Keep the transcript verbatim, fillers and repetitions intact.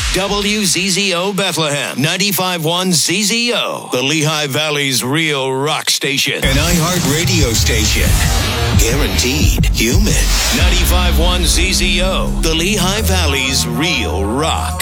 W Z Z O Bethlehem, ninety-five point one Z Z O, the Lehigh Valley's real rock station. An iHeart radio station. Guaranteed human. ninety-five point one Z Z O, the Lehigh Valley's real rock.